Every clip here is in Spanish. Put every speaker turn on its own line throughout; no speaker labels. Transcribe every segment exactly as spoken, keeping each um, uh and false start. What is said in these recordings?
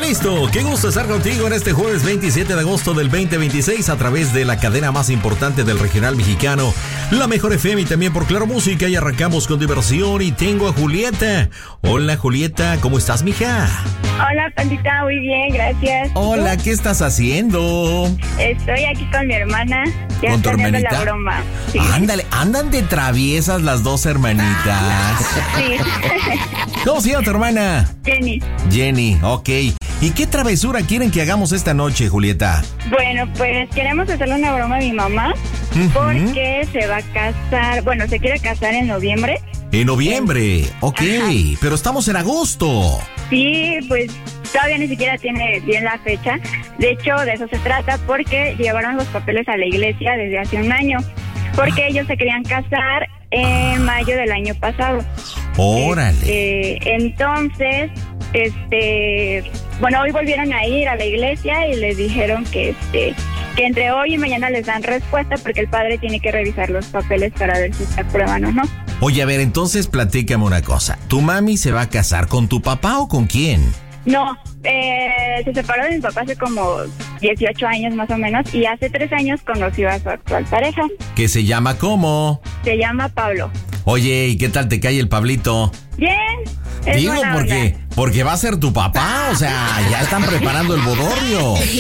listo. Qué gusto estar contigo en este jueves veintisiete de agosto del veinte veintiséis a través de la cadena más importante del regional mexicano, La Mejor F M, y también por Claro Música. Y arrancamos con diversión y tengo a Julieta. Hola, Julieta, ¿cómo estás, mija?
Hola, Pandita, muy bien, gracias.
Hola, ¿qué estás haciendo?
Estoy aquí con mi hermana. Ya
¿Con tu hermanita?
La broma. Sí.
Ándale, andan de traviesas las dos hermanitas.
Sí.
¿Cómo se llama tu hermana?
Jenny.
Jenny, ok. ¿Y qué travesura quieren que hagamos esta noche, Julieta?
Bueno, pues queremos hacerle una broma a mi mamá, uh-huh. porque se va a casar, bueno, se quiere casar en noviembre.
En noviembre, ok, ajá. Pero estamos en agosto.
Sí, pues todavía ni siquiera tiene bien la fecha. De hecho, de eso se trata, porque llevaron los papeles a la iglesia desde hace un año, porque ah. ellos se querían casar en mayo del año pasado.
Órale.
Este, entonces, este, bueno, hoy volvieron a ir a la iglesia y les dijeron que este que entre hoy y mañana les dan respuesta, porque el padre tiene que revisar los papeles para ver si se aprueban o no.
Oye, a ver, entonces platícame una cosa. ¿Tu mami se va a casar con tu papá o con quién?
No, eh, se separó de mi papá hace como dieciocho años más o menos, y hace tres años conoció a su actual pareja.
¿Que se llama cómo?
Se llama Pablo.
Oye, ¿y qué tal te cae el Pablito?
Bien. Es
Digo, porque,
onda.
porque va a ser tu papá, o sea, ya están preparando el bodorrio.
Sí,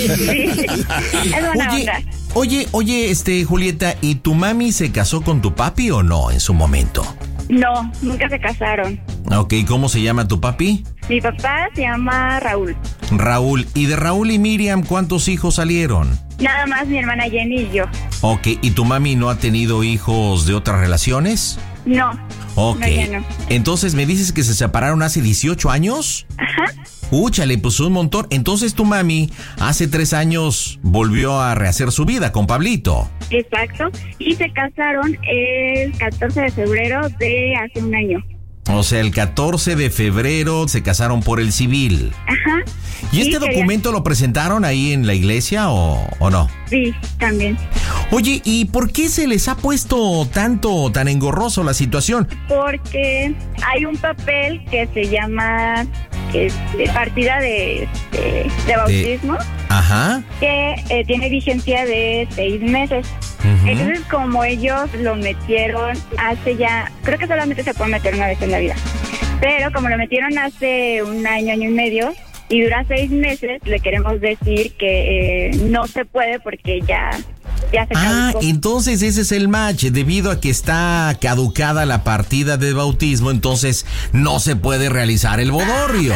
es buena
oye,
onda.
Oye, oye, este, Julieta, ¿y tu mami se casó con tu papi o no en su momento?
No, nunca se casaron.
Ok, ¿cómo se llama tu papi?
Mi papá se llama Raúl.
Raúl, ¿y de Raúl y Miriam cuántos hijos salieron?
Nada más mi hermana Jenny y yo.
Ok, ¿y tu mami no ha tenido hijos de otras relaciones?
No.
Ok,
no, ya no.
Entonces me dices que se separaron hace dieciocho años.
Ajá.
Úchale, pues un montón. Entonces tu mami hace tres años volvió a rehacer su vida con Pablito.
Exacto, y se casaron el catorce de febrero de hace un año.
O sea, el catorce de febrero se casaron por el civil.
Ajá.
¿Y este
sí,
documento
quería...
lo presentaron ahí en la iglesia o, o no?
Sí, también.
Oye, ¿y por qué se les ha puesto tanto, tan engorroso la situación?
Porque hay un papel que se llama este, partida de, de, de bautismo.
De... Ajá.
Que eh, tiene vigencia de seis meses. Uh-huh. Entonces, como ellos lo metieron hace ya, creo que solamente se puede meter una vez en la vida, pero como lo metieron hace un año, año y medio, y dura seis meses, le queremos decir que eh, no se puede porque ya, ya se caducó.
Ah, entonces ese es el match. Debido a que está caducada la partida de bautismo, entonces no se puede realizar el bodorrio.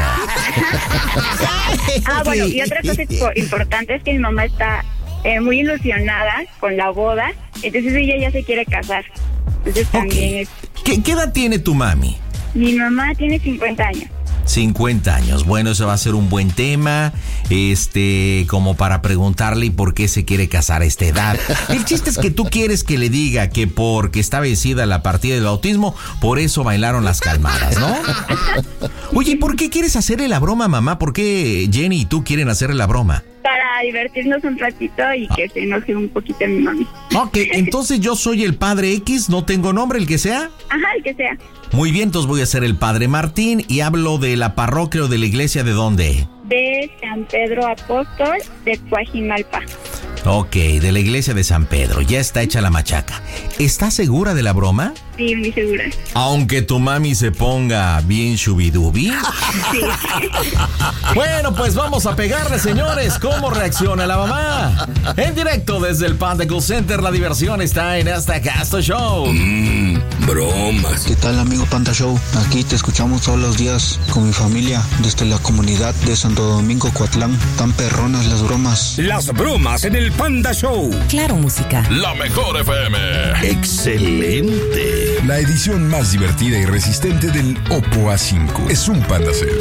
Ah, bueno, y otra cosa importante es que mi mamá está eh, muy ilusionada con la boda, entonces ella ya se quiere casar. Entonces también
okay.
es...
¿Qué, ¿Qué edad tiene tu mami?
Mi mamá tiene cincuenta años.
cincuenta años. Bueno, eso va a ser un buen tema, este, como para preguntarle y por qué se quiere casar a esta edad. El chiste es que tú quieres que le diga que porque está vencida la partida del bautismo, por eso bailaron las calmadas, ¿no? Oye, ¿por qué quieres hacerle la broma, mamá? ¿Por qué Jenny y tú quieren hacerle la broma?
Para divertirnos un ratito y que se enoje un poquito mi mami.
Ok, entonces yo soy el padre X, ¿no tengo nombre, el que sea?
Ajá, el que sea.
Muy bien, entonces voy a ser el padre Martín y hablo de la parroquia o de la iglesia, ¿de dónde?
De San Pedro Apóstol de Coajimalpa.
Ok, de la iglesia de San Pedro, ya está hecha la machaca. ¿Estás segura de la broma?
Sí, muy segura.
Aunque tu mami se ponga bien shubidubi.
Sí.
Bueno, pues vamos a pegarle, señores. ¿Cómo reacciona la mamá? En directo desde el Panda Cool Center, la diversión está en Hasta Casto Show.
Mmm, bromas.
¿Qué tal, amigo Panda Show? Aquí te escuchamos todos los días con mi familia desde la comunidad de Santo Domingo, Coatlán. Tan perronas las bromas.
Las bromas en el Panda Show.
Claro Música.
La Mejor F M. Excelente.
La edición más divertida y resistente del Oppo A cinco. Es un Panda Cell.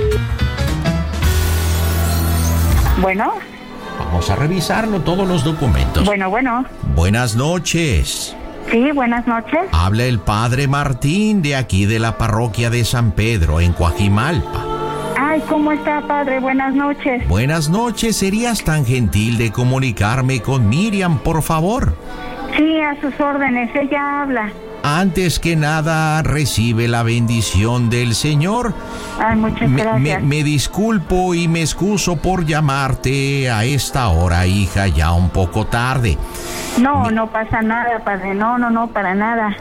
Bueno.
Vamos a revisarlo todos los documentos.
Bueno, bueno.
Buenas noches.
Sí, buenas noches.
Habla el padre Martín de aquí de la parroquia de San Pedro en Coajimalpa.
Ay, ¿cómo está, padre? Buenas noches.
Buenas noches. ¿Serías tan gentil de comunicarme con Miriam, por favor?
Sí, a sus órdenes. Ella habla.
antes que nada, recibe la bendición del Señor.
Ay, muchas
Me,
gracias.
me, me disculpo y me excuso por llamarte a esta hora, hija, ya un poco tarde.
No, no pasa nada, padre. No, no, no, para nada.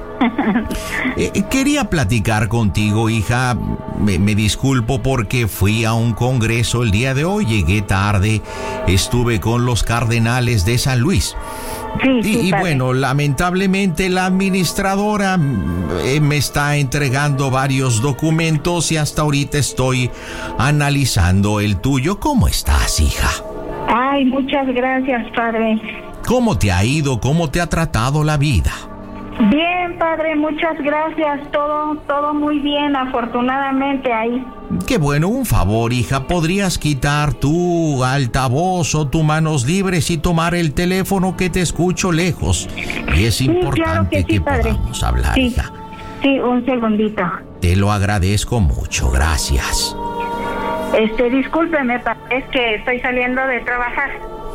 Eh, quería platicar contigo, hija. Me, me disculpo porque fui a un congreso el día de hoy, llegué tarde, estuve con los cardenales de San Luis.
Sí,
Y,
sí,
y
padre.
bueno, lamentablemente la administradora eh, me está entregando varios documentos y hasta ahorita estoy analizando el tuyo. ¿Cómo estás, hija?
Ay, muchas gracias, padre.
¿Cómo te ha ido? ¿Cómo te ha tratado la vida?
Bien, padre, muchas gracias. Todo, todo muy bien, afortunadamente ahí.
Qué bueno, un favor, hija. ¿Podrías quitar tu altavoz o tus manos libres y tomar el teléfono, que te escucho lejos? Y es
Sí,
importante
claro que sí,
que
padre.
podamos hablar,
Sí,
hija.
sí, un segundito.
Te lo agradezco mucho, gracias.
Este, discúlpeme, padre, es que estoy saliendo de trabajar.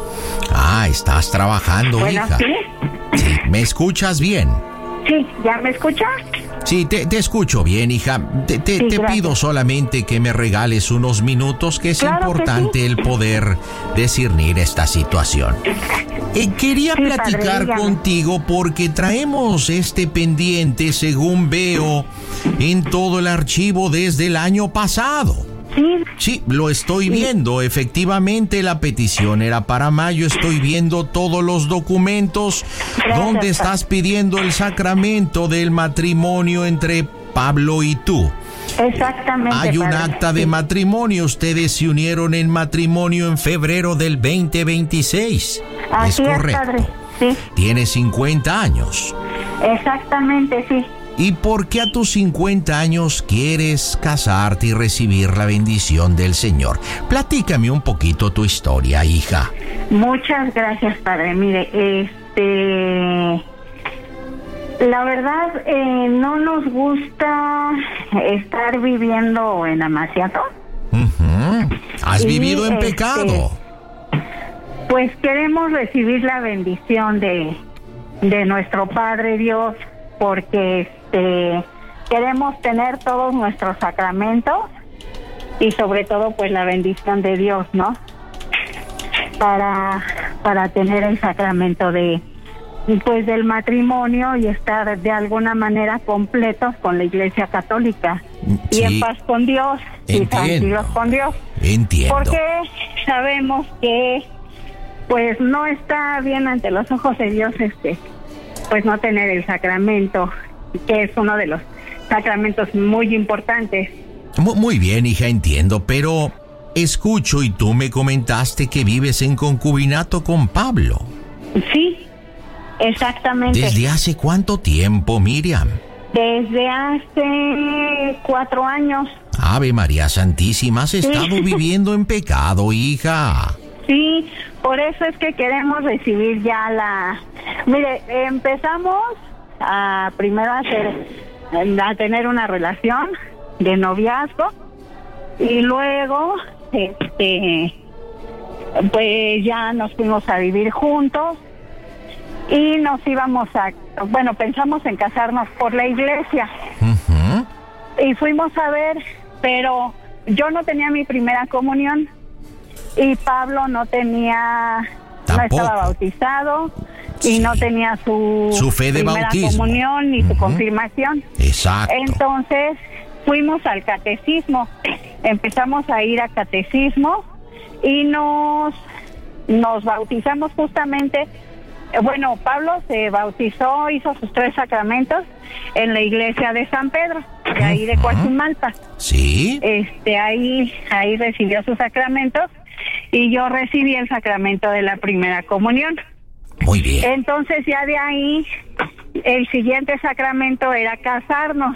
Ah, estás trabajando,
Bueno,
hija.
¿sí?
Sí, ¿me escuchas bien?
Sí, ¿ya me escucha?
Sí, te, te escucho bien, hija. Te, te,
Sí,
te
gracias.
pido solamente que me regales unos minutos, que es
Claro que
importante
sí.
el poder discernir esta situación. Eh, quería
Sí, padre,
platicar
dígame.
contigo porque traemos este pendiente, según veo, en todo el archivo desde el año pasado.
Sí,
Sí, lo estoy viendo. Efectivamente, la petición era para mayo. Estoy viendo todos los documentos
Gracias,
donde
padre.
estás pidiendo el sacramento del matrimonio entre Pablo y tú.
exactamente,
Hay un
padre.
acta de
Sí.
matrimonio. Ustedes se unieron en matrimonio en febrero del veinte veintiséis.
Así
es
es,
correcto.
padre. Sí,
Tienes cincuenta años.
exactamente, sí.
¿Y por qué a tus cincuenta años quieres casarte y recibir la bendición del Señor? Platícame un poquito tu historia, hija.
Muchas gracias, padre. Mire, este... La verdad, eh, no nos gusta estar viviendo en Amaciato.
Ujú. ¿Has
Y,
vivido en
este,
pecado?
Pues queremos recibir la bendición de, de nuestro Padre Dios, porque este queremos tener todos nuestros sacramentos y sobre todo pues la bendición de Dios, ¿no? Para para tener el sacramento de pues del matrimonio y estar de alguna manera completos con la Iglesia Católica y
Sí.
en paz con Dios y
Entiendo.
tranquilos con Dios.
Entiendo.
Porque sabemos que pues no está bien ante los ojos de Dios este pues no tener el sacramento, que es uno de los sacramentos muy importantes.
Mu- Muy bien, hija, entiendo, pero escucho y tú me comentaste que vives en concubinato con Pablo.
Sí, exactamente.
¿Desde hace cuánto tiempo, Miriam?
Desde hace cuatro años.
Ave María Santísima, has estado viviendo en pecado, hija.
Sí, por eso es que queremos recibir ya la... Mire, empezamos a primero a hacer, a tener una relación de noviazgo y luego, este, pues ya nos fuimos a vivir juntos y nos íbamos a, bueno, pensamos en casarnos por la iglesia
Ujú.
y fuimos a ver, pero yo no tenía mi primera comunión. Y Pablo no tenía,
Tampoco.
no estaba bautizado y
Sí.
no tenía su,
Su fe de
primera
bautismo.
comunión ni su
Ujú.
confirmación.
Exacto.
Entonces fuimos al catecismo, empezamos a ir a catecismo y nos, nos bautizamos justamente. eh, Bueno, Pablo se bautizó, hizo sus tres sacramentos en la iglesia de San Pedro, de ahí de
Ujú.
Coajimalpa.
¿Sí?
Este, ahí, ahí recibió sus sacramentos y yo recibí el sacramento de la primera comunión.
Muy bien.
Entonces ya de ahí el siguiente sacramento era casarnos.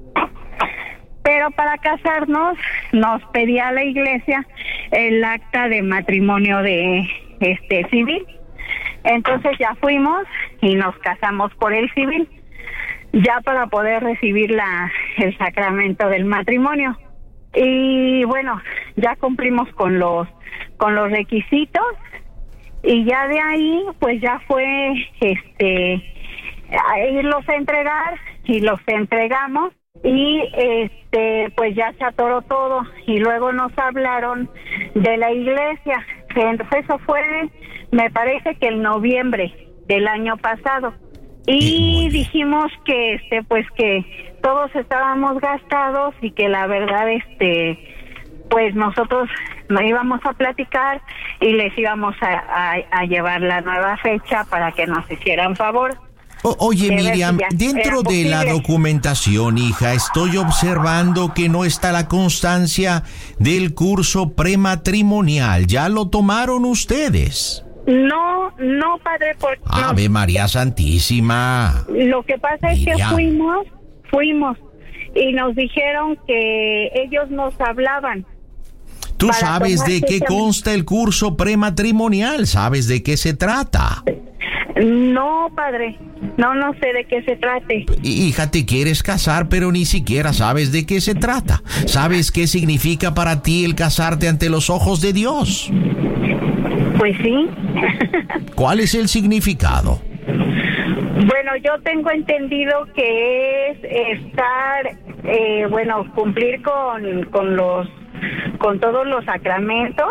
Pero para casarnos nos pedía la iglesia el acta de matrimonio de este civil. Entonces ya fuimos y nos casamos por el civil, ya para poder recibir la el sacramento del matrimonio. Y bueno, ya cumplimos con los con los requisitos y ya de ahí pues ya fue este a irlos a entregar y los entregamos y este pues ya se atoró todo y luego nos hablaron de la iglesia. Entonces eso fue, me parece que el noviembre del año pasado. Y dijimos que este pues que todos estábamos gastados y que la verdad este pues nosotros nos íbamos a platicar y les íbamos a, a, a llevar la nueva fecha para que nos hicieran favor.
O, oye, Miriam, dentro de la documentación, hija, estoy observando que no está la constancia del curso prematrimonial. ¿Ya lo tomaron ustedes?
No, no, padre, porque...
Ave
no.
María Santísima.
Lo que pasa es
Miriam.
que fuimos, fuimos, y nos dijeron que ellos nos hablaban.
¿Tú
Para
sabes
tomar
de qué
ese-
consta el curso prematrimonial? ¿Sabes de qué se trata?
No, padre, no, no sé de qué se trate.
Hija, te quieres casar, pero ni siquiera sabes de qué se trata. ¿Sabes qué significa para ti el casarte ante los ojos de Dios?
Pues sí.
¿Cuál es el significado?
Bueno, yo tengo entendido que es estar, eh, bueno, cumplir con, con los, con todos los sacramentos,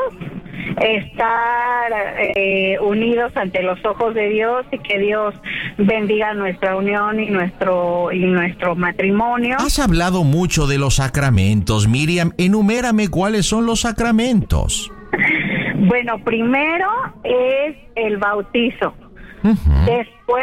estar eh, unidos ante los ojos de Dios y que Dios bendiga nuestra unión y nuestro y nuestro matrimonio.
Has hablado mucho de los sacramentos, Miriam. Enumérame cuáles son los sacramentos.
Bueno, primero es el bautizo.
Uh-huh.
Después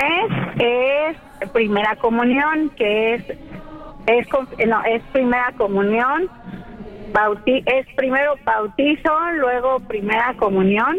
es primera comunión, que es es con- no es primera comunión, bauti, es primero bautizo, luego primera comunión,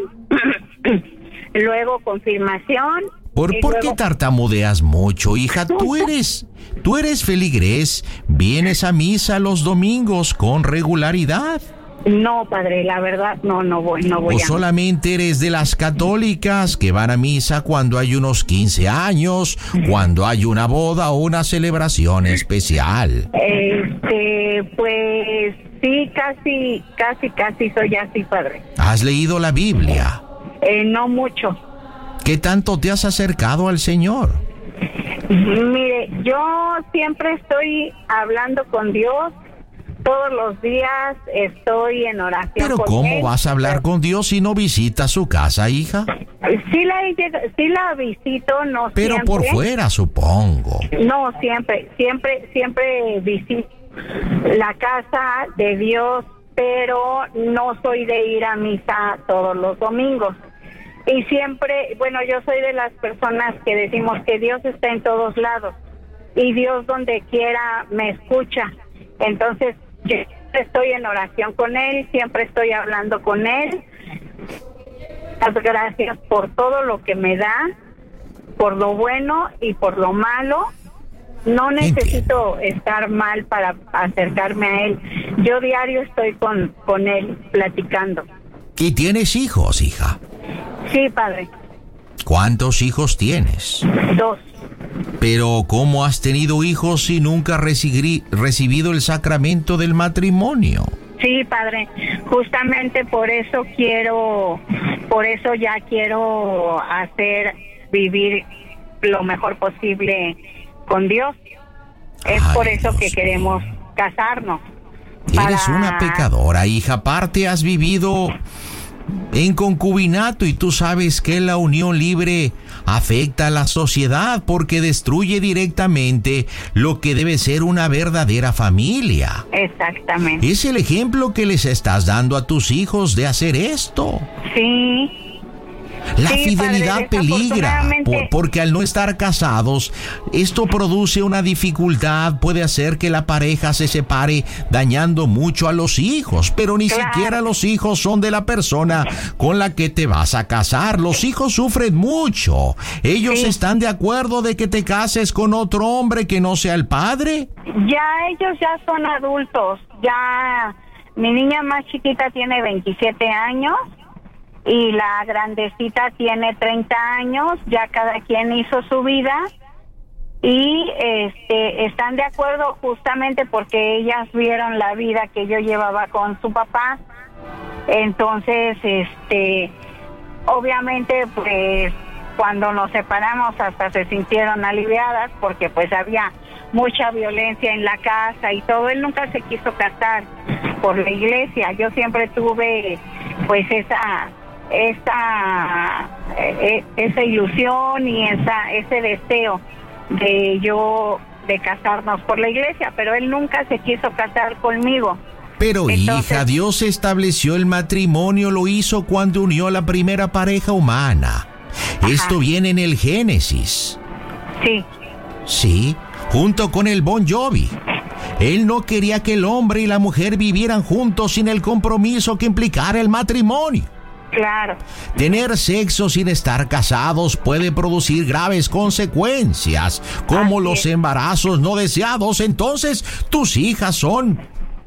luego confirmación.
¿Por,
y
¿por qué
luego-
tartamudeas mucho, hija? Tú eres, tú eres feligrés, vienes a misa los domingos con regularidad.
No, padre, la verdad, no, no voy, no voy
¿O
a...
solamente eres de las católicas que van a misa cuando hay unos quince años, cuando hay una boda o una celebración especial?
Este, pues sí, casi, casi, casi soy así, padre.
¿Has leído la Biblia?
Eh, no mucho.
¿Qué tanto te has acercado al Señor?
Mire, yo siempre estoy hablando con Dios. Todos los días estoy en oración.
Pero
con
¿cómo
él.
vas a hablar con Dios si no visitas su casa, hija?
Sí la, he lleg- sí la visito, no
Pero
siempre.
por fuera, supongo.
No, siempre, siempre, siempre visito la casa de Dios, pero no soy de ir a misa todos los domingos. Y siempre, bueno, yo soy de las personas que decimos que Dios está en todos lados y Dios donde quiera me escucha. Entonces, yo siempre estoy en oración con Él, siempre estoy hablando con Él. Muchas gracias por todo lo que me da, por lo bueno y por lo malo. No necesito estar mal para acercarme a Él. Yo diario estoy con, con Él platicando.
¿Y tienes hijos, hija?
Sí, padre.
¿Cuántos hijos tienes?
Dos.
Pero ¿cómo has tenido hijos si nunca recibí- recibido el sacramento del matrimonio?
Sí, padre. Justamente por eso quiero, por eso ya quiero hacer vivir lo mejor posible con Dios. Es
Ay,
por eso
Dios
que
mío.
queremos casarnos.
Eres
Para-
una pecadora, hija. Aparte has vivido en concubinato y tú sabes que la unión libre afecta a la sociedad porque destruye directamente lo que debe ser una verdadera familia.
Exactamente.
Es el ejemplo que les estás dando a tus hijos de hacer esto.
Sí.
La
Sí,
fidelidad
padre,
peligra,
desafortunadamente-
por- porque al no estar casados, esto produce una dificultad, puede hacer que la pareja se separe, dañando mucho a los hijos, pero ni
Claro.
siquiera los hijos son de la persona con la que te vas a casar. Los hijos sufren mucho. ¿Ellos
Sí.
están de acuerdo de que te cases con otro hombre que no sea el padre?
Ya ellos ya son adultos. Ya mi niña más chiquita tiene veintisiete años y la grandecita tiene treinta años. Ya cada quien hizo su vida y este están de acuerdo justamente porque ellas vieron la vida que yo llevaba con su papá. Entonces, este, obviamente, pues cuando nos separamos hasta se sintieron aliviadas porque pues había mucha violencia en la casa y todo. Él nunca se quiso casar por la iglesia. Yo siempre tuve pues esa esa eh, esa ilusión y esa ese deseo de yo de casarnos por la iglesia, pero él nunca se quiso casar conmigo.
Pero
Entonces,
hija, Dios estableció el matrimonio, lo hizo cuando unió a la primera pareja humana.
Ajá.
Esto viene en el Génesis.
Sí.
Sí, junto con el Bon Jovi. Él no quería que el hombre y la mujer vivieran juntos sin el compromiso que implicara el matrimonio.
Claro.
Tener sexo sin estar casados puede producir graves consecuencias, como
Así
los
es.
embarazos no deseados. Entonces, tus hijas son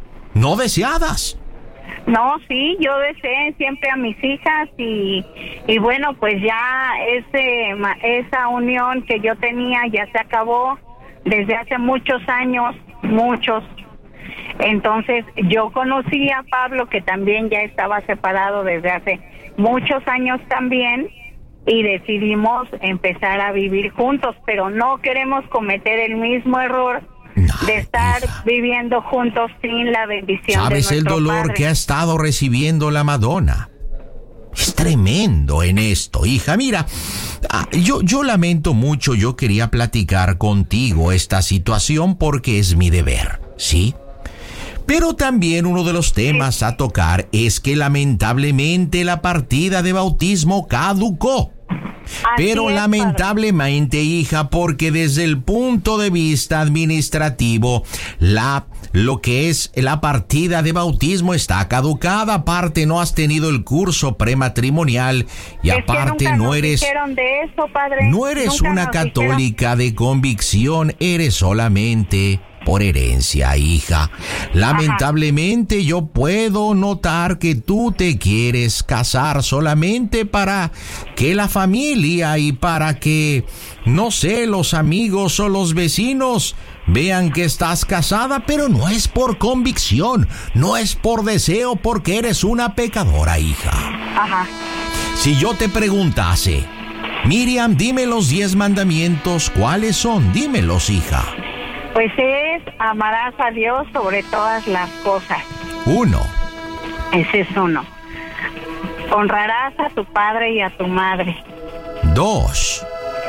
no deseadas.
No, sí, yo deseé siempre a mis hijas y, y bueno, pues ya ese ma- esa unión que yo tenía ya se acabó desde hace muchos años, muchos. Entonces yo conocí a Pablo, que también ya estaba separado desde hace muchos años también, y decidimos empezar a vivir juntos, pero no queremos cometer el mismo error
No,
de estar
hija.
viviendo juntos sin la bendición de
¿Sabes el
nuestro
dolor
Padre?
que ha estado recibiendo la Madonna? Es tremendo en esto, hija. Mira, ah, yo, yo lamento mucho, yo quería platicar contigo esta situación porque es mi deber, ¿sí? Pero también uno de los temas a tocar es que lamentablemente la partida de bautismo caducó.
Así
Pero
es,
lamentablemente, hija, porque desde el punto de vista administrativo, la lo que es la partida de bautismo está caducada. Aparte, no has tenido el curso prematrimonial y
Es que
aparte
nunca
no
nos
eres
dijeron de eso, padre.
no eres
Nunca
una
nos dijeron.
católica de convicción, eres solamente por herencia, hija. Lamentablemente yo puedo notar que tú te quieres casar solamente para que la familia y para que, no sé, los amigos o los vecinos vean que estás casada, pero no es por convicción, no es por deseo, porque eres una pecadora, hija.
Ajá.
Si yo te preguntase, Miriam, dime los diez mandamientos, ¿cuáles son? Dímelos, hija.
Pues es, amarás a Dios sobre todas las cosas.
Uno.
Ese es uno. Honrarás a tu padre y a tu madre.
Dos.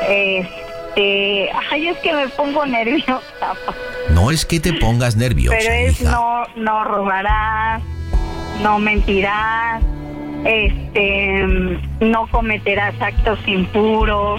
Este, ay, es que me pongo nerviosa.
No es que te pongas nerviosa,
Pero es
hija.
no, no robarás, no mentirás, este, no cometerás actos impuros.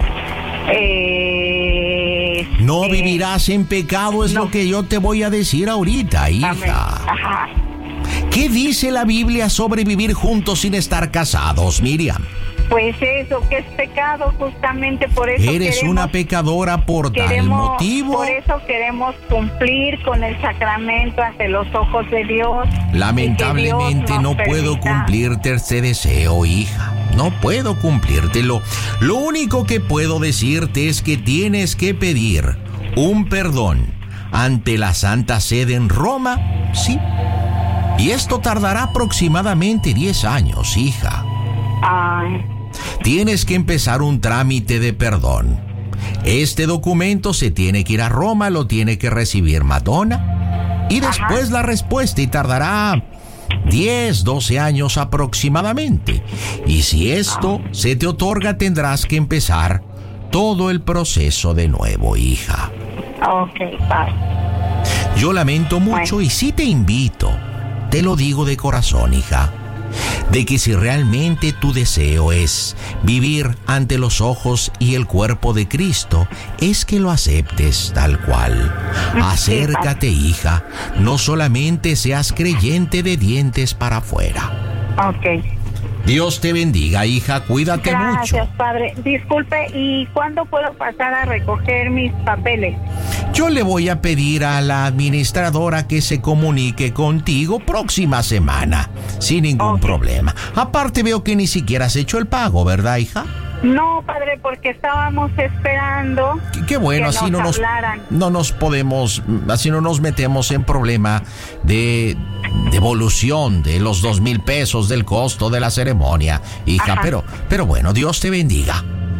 Eh,
No
este,
vivirás en pecado, es
no.
lo que yo te voy a decir ahorita,
amén.
hija.
Ajá.
¿Qué dice la Biblia sobre vivir juntos sin estar casados, Miriam?
Pues eso, que es pecado, justamente por eso
Eres
queremos,
una pecadora por tal
queremos,
motivo.
por eso queremos cumplir con el sacramento ante los ojos de Dios.
Lamentablemente
y que Dios
no
nos
puedo
permita.
cumplirte este deseo, hija. No puedo cumplírtelo. Lo único que puedo decirte es que tienes que pedir un perdón ante la Santa Sede en Roma, sí. Y esto tardará aproximadamente diez años, hija.
Ay,
Tienes que empezar un trámite de perdón. Este documento se tiene que ir a Roma, lo tiene que recibir Madonna. Y después
Ajá.
la respuesta, y tardará diez, doce años aproximadamente. Y si esto se te otorga, tendrás que empezar todo el proceso de nuevo, hija.
ok, padre.
Yo lamento mucho
Bueno.
y sí te invito, te lo digo de corazón, hija, de que si realmente tu deseo es vivir ante los ojos y el cuerpo de Cristo, es que lo aceptes tal cual. Acércate, hija, no solamente seas creyente de dientes para afuera.
Ok.
Dios te bendiga, hija, cuídate
Gracias,
mucho.
padre. Disculpe, ¿y cuándo puedo pasar a recoger mis papeles?
Yo le voy a pedir a la administradora que se comunique contigo próxima semana, sin ningún
Ok.
problema. Aparte veo que ni siquiera has hecho el pago, ¿verdad, hija?
No, padre, porque estábamos esperando
Qué, qué bueno,
que
así no nos,
hablaran.
no nos podemos, así no nos metemos en problema de devolución de los dos mil pesos del costo de la ceremonia, hija.
Ajá.
Pero, pero bueno, Dios te bendiga.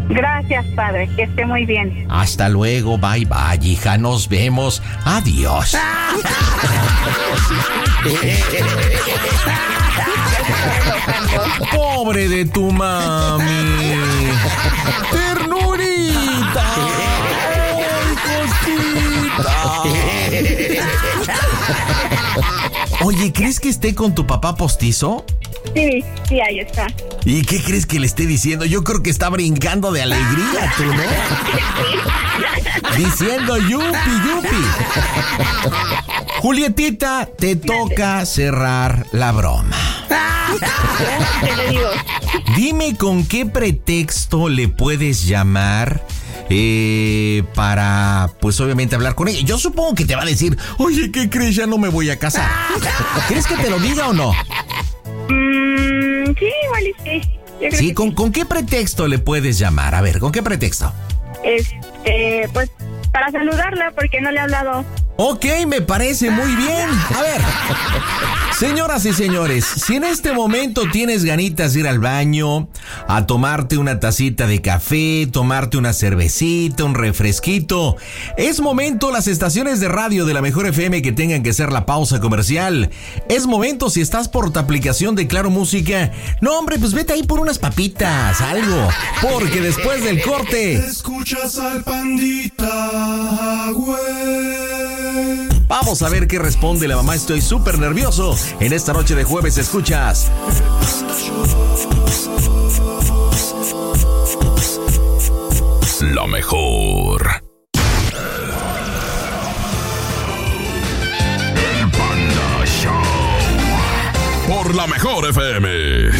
Gracias, padre, que esté muy bien.
Hasta luego, bye bye, hija, nos vemos. Adiós. Pobre de tu mami. Ternurita. Ay, cosita. Oye, ¿crees que esté con tu papá postizo?
Sí, sí, ahí está.
¿Y qué crees que le esté diciendo? Yo creo que está brincando de alegría, tú, ¿no? Diciendo yupi, yupi. Julietita, te toca cerrar la broma.
¿Qué le digo?
Dime con qué pretexto le puedes llamar eh, para, pues obviamente, hablar con ella. Yo supongo que te va a decir, oye, ¿qué crees? Ya no me voy a casar. ¿Crees que te lo diga o no?
Mm, sí, igual y sí. Yo creo
Sí,
que
¿con,
sí.
¿con qué pretexto le puedes llamar? A ver, ¿con qué pretexto?
Este, pues, para saludarla, porque no le he hablado.
Ok, me parece muy bien. A ver, señoras y señores, si en este momento tienes ganitas de ir al baño, a tomarte una tacita de café, tomarte una cervecita, un refresquito, es momento las estaciones de radio de la Mejor F M que tengan que hacer la pausa comercial. Es momento si estás por tu aplicación de Claro Música. No, hombre, pues vete ahí por unas papitas, algo. Porque después del corte...
Escuchas al pandita, güey.
Vamos a ver qué responde la mamá. Estoy súper nervioso. En esta noche de jueves escuchas
La mejor. El Panda Show. Por la Mejor F M.